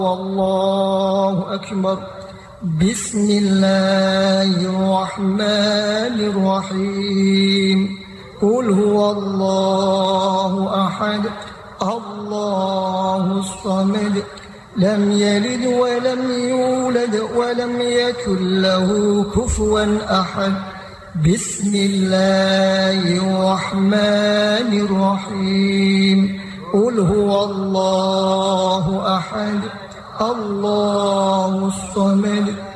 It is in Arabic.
والله أكبر. بسم الله الرحمن الرحيم. قل هو الله أحد الله الصمد لم يلد ولم يولد ولم يكن له كفوا أحد. بسم الله الرحمن الرحيم. قل هو الله أحد الله الصمد